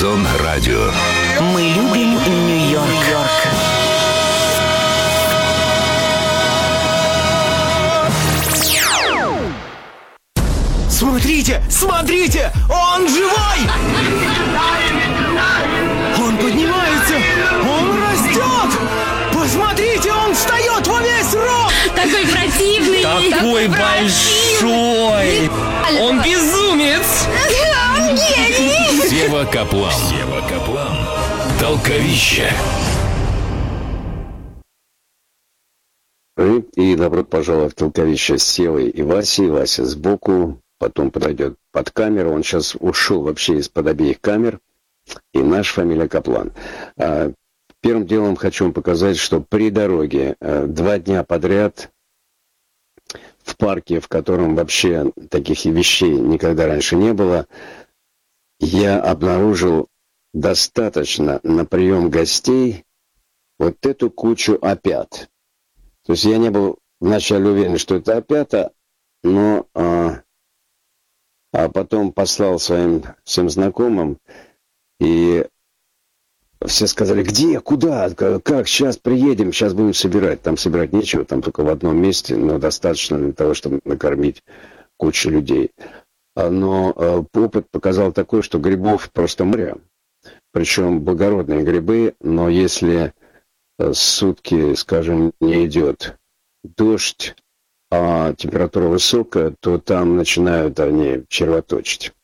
Горизонт Радио. Мы любим Нью-Йорк. Смотрите, смотрите, он живой! Он поднимается, он растет! Посмотрите, он встает во весь рост! Такой противный! Такой большой! Он безумец! Он гений! Сева Каплан. Толковище. И добро пожаловать в Толковище с Севой и Васей. Вася сбоку, потом подойдет под камеру. Он сейчас ушел вообще из-под обеих камер. И наша фамилия Каплан. Первым делом хочу вам показать, что при дороге 2 дня подряд в парке, в котором вообще таких вещей никогда раньше не было, я обнаружил достаточно на прием гостей вот эту кучу опят. То есть я не был вначале уверен, что это опята, но потом послал своим всем знакомым, и все сказали: где, куда, как, сейчас приедем, сейчас будем собирать. Там собирать нечего, там только в одном месте, но достаточно для того, чтобы накормить кучу людей. Но опыт показал такой, что грибов просто море. Причем благородные грибы, но если сутки, скажем, не идет дождь, а температура высокая, то там начинают они червоточить.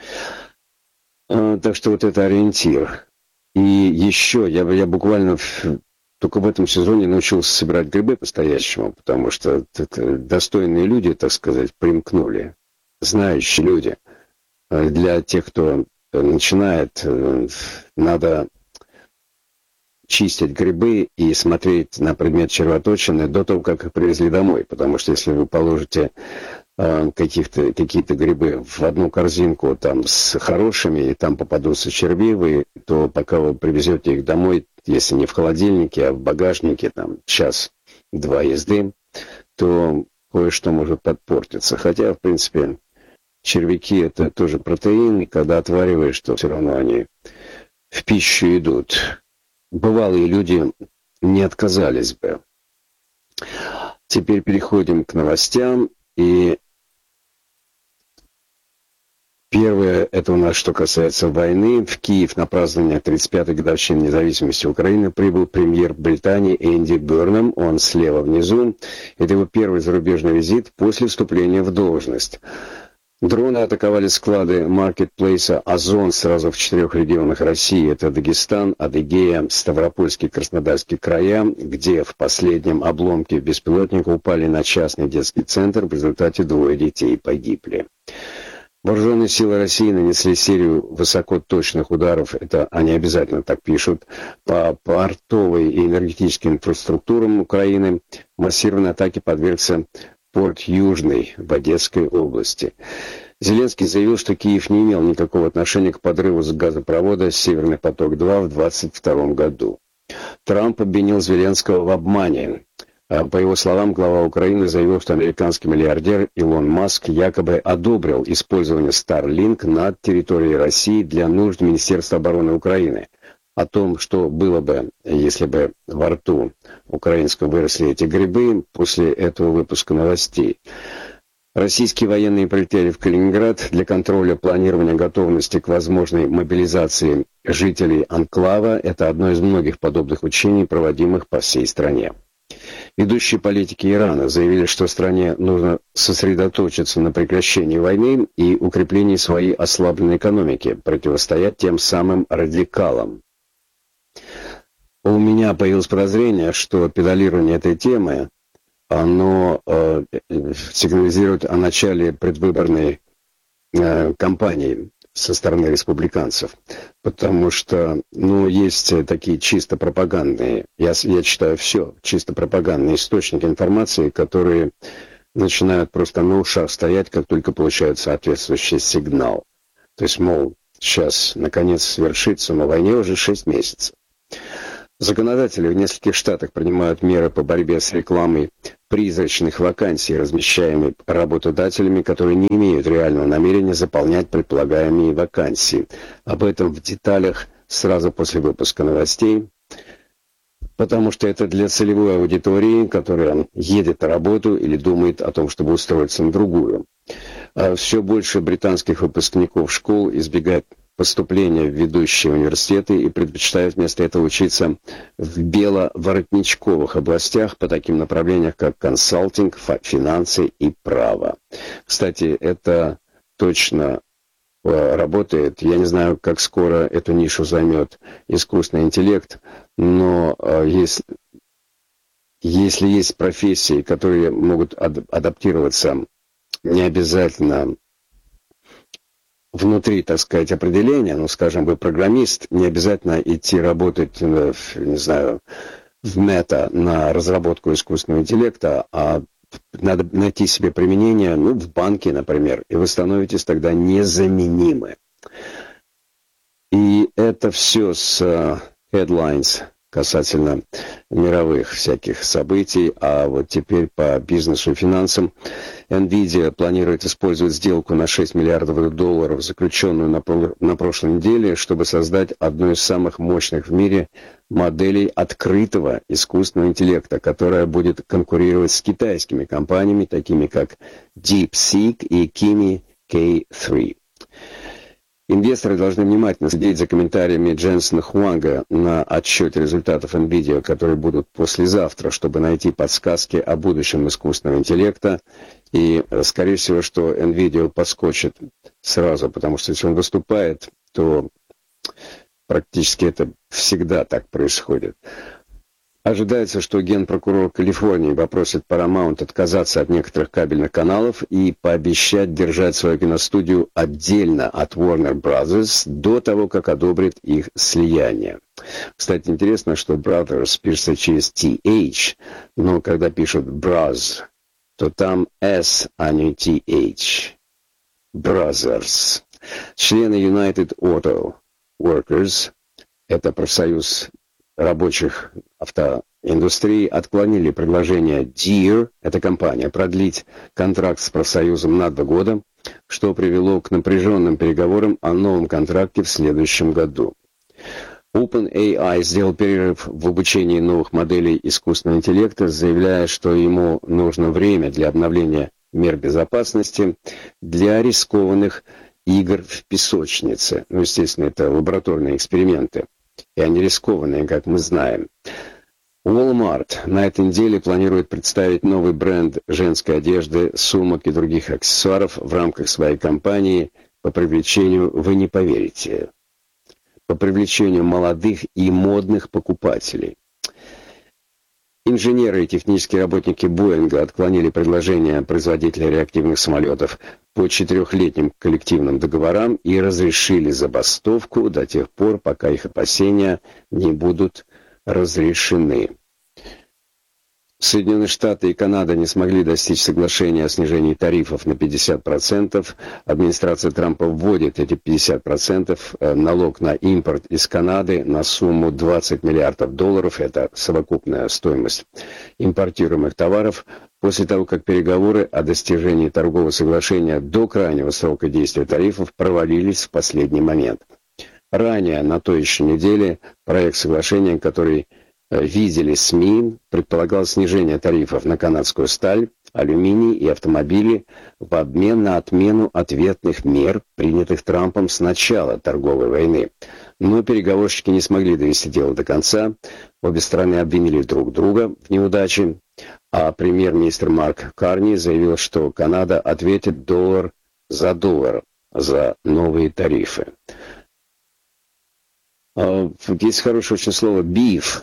Так что вот это ориентир. И еще я буквально только в этом сезоне научился собирать грибы по-настоящему, потому что достойные люди, так сказать, примкнули, знающие люди. Для тех, кто начинает, надо чистить грибы и смотреть на предмет червоточины до того, как их привезли домой. Потому что если вы положите какие-то грибы в одну корзинку там с хорошими, и там попадутся червивые, то пока вы привезете их домой, если не в холодильнике, а в багажнике, там час-два езды, то кое-что может подпортиться. Хотя, в принципе, червяки — это тоже протеин, и когда отвариваешь, то все равно они в пищу идут. Бывалые люди не отказались бы. Теперь переходим к новостям. И первое, это у нас что касается войны. В Киев на празднование 35-й годовщины независимости Украины прибыл премьер Британии Энди Бернам. Он слева внизу. Это его первый зарубежный визит после вступления в должность. Дроны атаковали склады маркетплейса «Озон» сразу в 4 регионах России. Это Дагестан, Адыгея, Ставропольский, Краснодарский края, где в последнем обломке беспилотника упали на частный детский центр. В результате 2 детей погибли. Вооруженные силы России нанесли серию высокоточных ударов, это они обязательно так пишут, по портовой и энергетической инфраструктурам Украины. Массированной атаке подвергся порт Южный в Одесской области. Зеленский заявил, что Киев не имел никакого отношения к подрыву с газопровода «Северный поток-2» в 2022 году. Трамп обвинил Зеленского в обмане. По его словам, глава Украины заявил, что американский миллиардер Илон Маск якобы одобрил использование Starlink над территорией России для нужд Министерства обороны Украины. О том, что было бы, если бы во рту украинского выросли эти грибы, после этого выпуска новостей. Российские военные прилетели в Калининград для контроля планирования готовности к возможной мобилизации жителей анклава. Это одно из многих подобных учений, проводимых по всей стране. Ведущие политики Ирана заявили, что стране нужно сосредоточиться на прекращении войны и укреплении своей ослабленной экономики, противостоять тем самым радикалам. У меня появилось подозрение, что педалирование этой темы, оно сигнализирует о начале предвыборной кампании со стороны республиканцев. Потому что, есть такие чисто пропагандные, я читаю все, чисто пропагандные источники информации, которые начинают просто на ушах стоять, как только получают соответствующий сигнал. То есть, мол, сейчас наконец свершится, но войне уже 6 месяцев. Законодатели в нескольких штатах принимают меры по борьбе с рекламой призрачных вакансий, размещаемых работодателями, которые не имеют реального намерения заполнять предполагаемые вакансии. Об этом в деталях сразу после выпуска новостей, потому что это для целевой аудитории, которая едет на работу или думает о том, чтобы устроиться на другую. Все больше британских выпускников школ избегают поступления в ведущие университеты и предпочитают вместо этого учиться в беловоротничковых областях по таким направлениям, как консалтинг, финансы и право. Кстати, это точно работает. Я не знаю, как скоро эту нишу займет искусственный интеллект, но если есть профессии, которые могут адаптироваться не обязательно внутри, так сказать, определения, ну, скажем, вы программист, не обязательно идти работать, не знаю, в Мета на разработку искусственного интеллекта, а надо найти себе применение, ну, в банке, например, и вы становитесь тогда незаменимы. И это все с headlines касательно мировых всяких событий, а вот теперь по бизнесу и финансам. NVIDIA планирует использовать сделку на $6 миллиардов, заключенную на прошлой неделе, чтобы создать одну из самых мощных в мире моделей открытого искусственного интеллекта, которая будет конкурировать с китайскими компаниями, такими как DeepSeek и Kimi K3. Инвесторы должны внимательно следить за комментариями Дженсена Хуанга на отчете результатов NVIDIA, которые будут послезавтра, чтобы найти подсказки о будущем искусственного интеллекта. И, скорее всего, что NVIDIA подскочит сразу, потому что если он выступает, то практически это всегда так происходит. Ожидается, что генпрокурор Калифорнии попросит Paramount отказаться от некоторых кабельных каналов и пообещать держать свою киностудию отдельно от Warner Brothers до того, как одобрит их слияние. Кстати, интересно, что Brothers пишется через TH, но когда пишут Bros, то там S, а не TH. Brothers. Члены United Auto Workers, это профсоюз рабочих автоиндустрии, отклонили предложение Deere, эта компания, продлить контракт с профсоюзом на 2 года, что привело к напряженным переговорам о новом контракте в следующем году. OpenAI сделал перерыв в обучении новых моделей искусственного интеллекта, заявляя, что ему нужно время для обновления мер безопасности для рискованных игр в песочнице. Ну, естественно, это лабораторные эксперименты. И они рискованные, как мы знаем. Walmart на этой неделе планирует представить новый бренд женской одежды, сумок и других аксессуаров в рамках своей кампании по привлечению, вы не поверите, по привлечению молодых и модных покупателей. Инженеры и технические работники Боинга отклонили предложение производителя реактивных самолетов по 4-летним коллективным договорам и разрешили забастовку до тех пор, пока их опасения не будут разрешены. Соединенные Штаты и Канада не смогли достичь соглашения о снижении тарифов на 50%. Администрация Трампа вводит эти 50%, налог на импорт из Канады на сумму $20 миллиардов. Это совокупная стоимость импортируемых товаров. После того, как переговоры о достижении торгового соглашения до крайнего срока действия тарифов провалились в последний момент. Ранее, на той еще неделе, проект соглашения, который видели СМИ, предполагал снижение тарифов на канадскую сталь, алюминий и автомобили в обмен на отмену ответных мер, принятых Трампом с начала торговой войны. Но переговорщики не смогли довести дело до конца. Обе стороны обвинили друг друга в неудаче, а премьер-министр Марк Карни заявил, что Канада ответит $1 за новые тарифы. Есть хорошее очень слово «beef».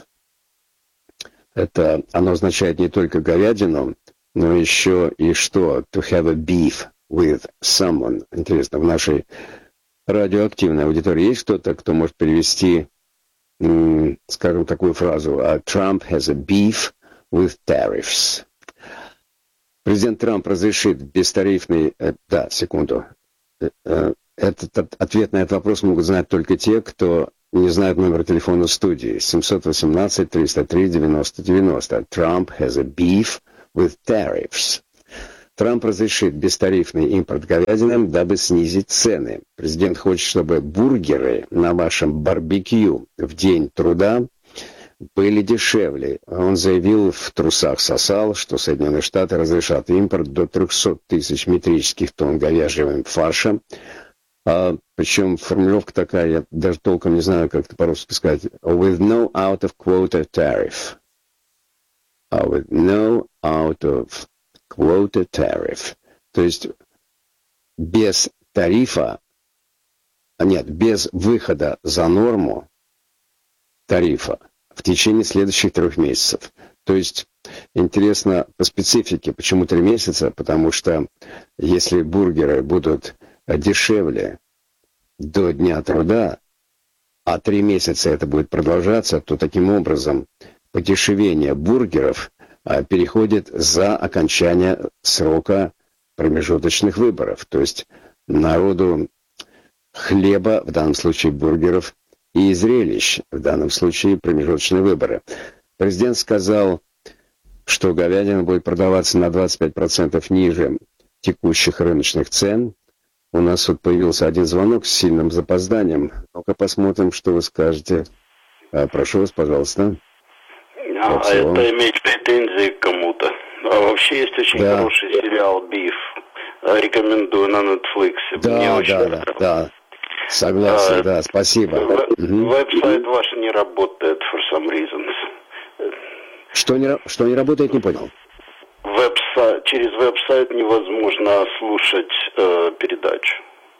Оно означает не только говядину, но еще и что? To have a beef with someone. Интересно, в нашей радиоактивной аудитории есть кто-то, кто может перевести, скажем, такую фразу «Trump has a beef with tariffs». Президент Трамп разрешит бестарифный... Этот ответ на этот вопрос могут знать только те, кто не знают номер телефона студии. 718-303-90-90. Trump has a beef with tariffs. Трамп разрешит бестарифный импорт говядины, дабы снизить цены. Президент хочет, чтобы бургеры на вашем барбекю в день труда были дешевле. Он заявил, в трусах сосал, что Соединенные Штаты разрешат импорт до 300 тысяч метрических тонн говяжьего фарша. Причем формулировка такая, я даже толком не знаю, как это по-русски сказать. With no out of quota tariff. With no out of quota tariff. То есть без тарифа, без выхода за норму тарифа в течение следующих 3 месяцев. То есть интересно по специфике, почему 3 месяца? Потому что если бургеры будут дешевле до дня труда, а 3 месяца это будет продолжаться, то таким образом подешевение бургеров переходит за окончание срока промежуточных выборов. То есть народу хлеба, в данном случае бургеров, и зрелищ, в данном случае промежуточные выборы. Президент сказал, что говядина будет продаваться на 25% ниже текущих рыночных цен. У нас вот появился один звонок с сильным запозданием. Ну-ка посмотрим, что вы скажете. Прошу вас, пожалуйста. Это иметь претензии к кому-то. А вообще есть очень хороший сериал «Биф». Рекомендую на Netflix. Да. Согласен, да, спасибо. Веб-сайт ваш не работает for some reasons. Что не работает, не понял? Через веб-сайт невозможно слушать передачу.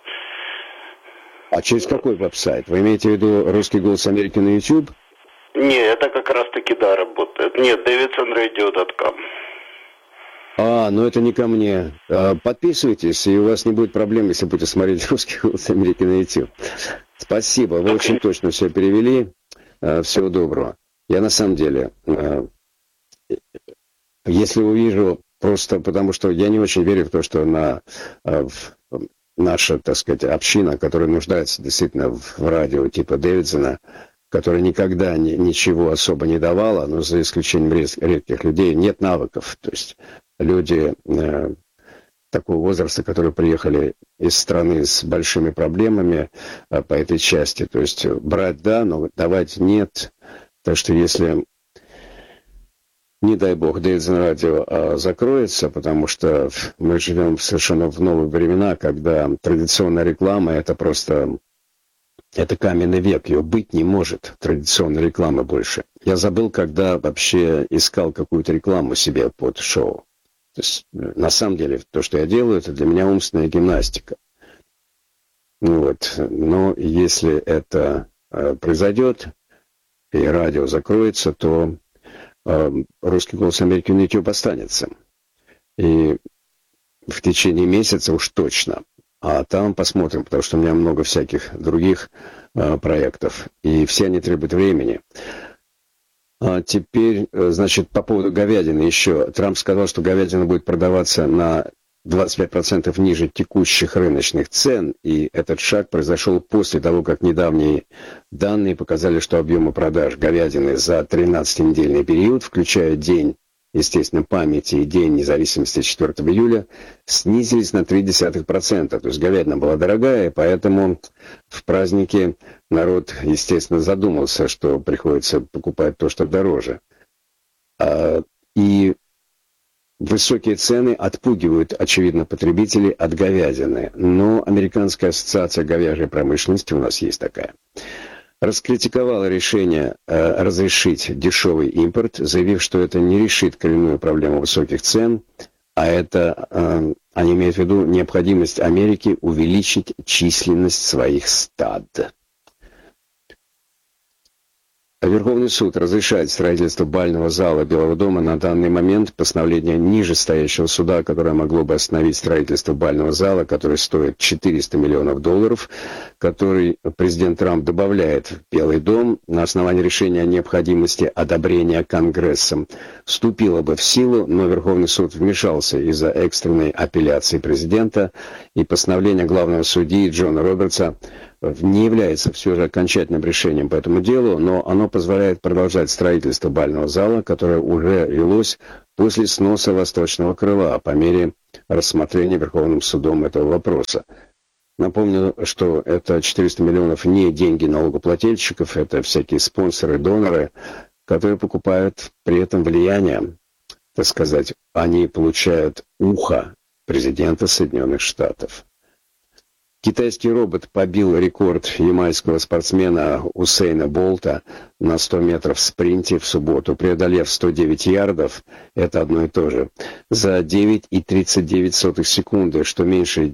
А через какой веб-сайт? Вы имеете в виду «Русский голос Америки» на YouTube? Не, это как раз-таки, да, работает. Нет, davidsonradio.com. Ну это не ко мне. Подписывайтесь, и у вас не будет проблем, если будете смотреть «Русский голос Америки» на YouTube. Спасибо, вы очень точно все перевели. Всего доброго. Я на самом деле, если увижу, просто потому что я не очень верю в то, что наша, так сказать, община, которая нуждается действительно в радио типа Дэвидсона, которая никогда ничего особо не давала, но за исключением редких людей, нет навыков. То есть люди такого возраста, которые приехали из страны с большими проблемами по этой части. То есть брать да, но давать нет. Так что если, не дай бог, Дэвидсон радио закроется, потому что мы живем совершенно в новые времена, когда традиционная реклама это просто... Это каменный век, ее быть не может, традиционной рекламы больше. Я забыл, когда вообще искал какую-то рекламу себе под шоу. То есть, на самом деле, то, что я делаю, это для меня умственная гимнастика. Но если это произойдет, и радио закроется, то «Русский голос Америки» на YouTube останется. И в течение месяца уж точно. А там посмотрим, потому что у меня много всяких других проектов, и все они требуют времени. А теперь, значит, по поводу говядины еще. Трамп сказал, что говядина будет продаваться на 25% ниже текущих рыночных цен, и этот шаг произошел после того, как недавние данные показали, что объемы продаж говядины за 13-недельный период, включая день, естественно, памяти и День независимости 4 июля, снизились на 0,3%. То есть говядина была дорогая, и поэтому в празднике народ, естественно, задумался, что приходится покупать то, что дороже. И высокие цены отпугивают, очевидно, потребителей от говядины. Но Американская ассоциация говяжьей промышленности, у нас есть такая, раскритиковала решение разрешить дешевый импорт, заявив, что это не решит коренную проблему высоких цен, а это, они имеют в виду необходимость Америки увеличить численность своих стад. Верховный суд разрешает строительство бального зала Белого дома на данный момент. Постановление нижестоящего суда, которое могло бы остановить строительство бального зала, который стоит $400 миллионов, который президент Трамп добавляет в Белый дом на основании решения о необходимости одобрения Конгрессом, вступила бы в силу, но Верховный суд вмешался из-за экстренной апелляции президента, и постановление главного судьи Джона Робертса не является все же окончательным решением по этому делу, но оно позволяет продолжать строительство бального зала, которое уже велось после сноса восточного крыла по мере рассмотрения Верховным судом этого вопроса. Напомню, что это 400 миллионов не деньги налогоплательщиков, это всякие спонсоры, доноры, которые покупают при этом влияние, так сказать, они получают ухо президента Соединенных Штатов. Китайский робот побил рекорд ямайского спортсмена Усейна Болта на 100 метров в спринте в субботу, преодолев 109 ярдов, это одно и то же, за 9,39 секунды, что меньше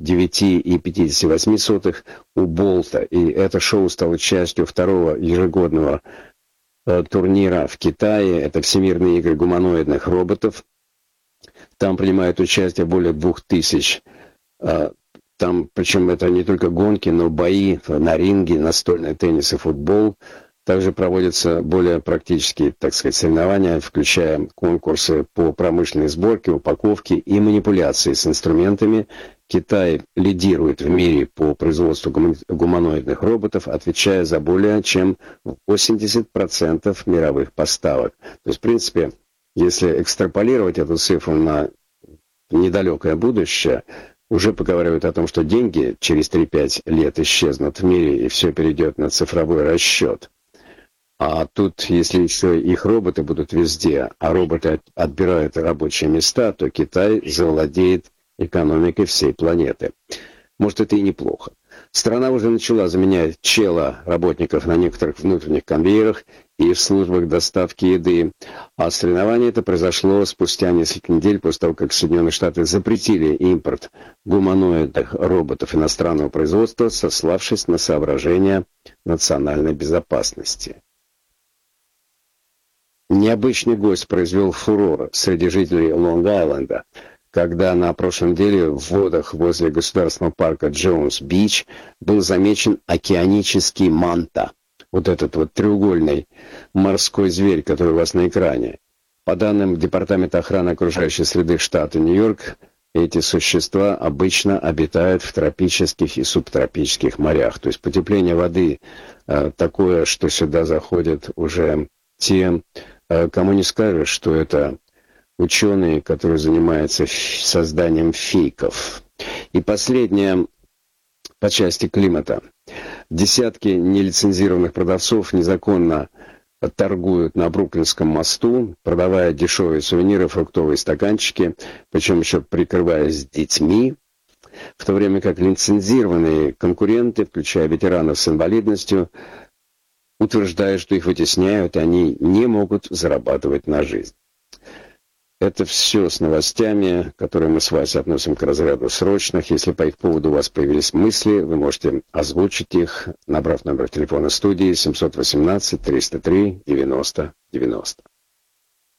9,58 у Болта. И это шоу стало частью второго ежегодного турнира в Китае. Это Всемирные игры гуманоидных роботов. Там принимают участие более 2000. Там, причем это не только гонки, но бои на ринге, настольный теннис и футбол. Также проводятся более практические, так сказать, соревнования, включая конкурсы по промышленной сборке, упаковке и манипуляции с инструментами. Китай лидирует в мире по производству гуманоидных роботов, отвечая за более чем 80% мировых поставок. То есть, в принципе, если экстраполировать эту цифру на недалекое будущее, уже поговаривают о том, что деньги через 3-5 лет исчезнут в мире, и все перейдет на цифровой расчет. А тут, если еще их роботы будут везде, а роботы отбирают рабочие места, то Китай завладеет экономикой всей планеты. Может, это и неплохо. Страна уже начала заменять работников на некоторых внутренних конвейерах и в службах доставки еды. А соревнование это произошло спустя несколько недель после того, как Соединенные Штаты запретили импорт гуманоидных роботов иностранного производства, сославшись на соображения национальной безопасности. Необычный гость произвел фурор среди жителей Лонг-Айленда, когда на прошлой неделе в водах возле государственного парка Джонс-Бич был замечен океанический манта. Вот этот вот треугольный морской зверь, который у вас на экране. По данным Департамента охраны окружающей среды штата Нью-Йорк, эти существа обычно обитают в тропических и субтропических морях. То есть потепление воды такое, что сюда заходят уже те, кому не скажешь, что это ученые, которые занимаются созданием фейков. И последнее по части климата. Десятки нелицензированных продавцов незаконно торгуют на Бруклинском мосту, продавая дешевые сувениры, фруктовые стаканчики, причем еще прикрываясь детьми, в то время как лицензированные конкуренты, включая ветеранов с инвалидностью, утверждают, что их вытесняют, и они не могут зарабатывать на жизнь. Это все с новостями, которые мы с Васей относим к разряду срочных. Если по их поводу у вас появились мысли, вы можете озвучить их, набрав номер телефона студии 718-303-90-90.